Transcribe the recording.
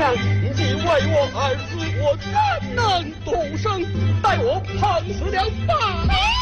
娘，你为我而死，我怎能独生？待我碰死了罢了。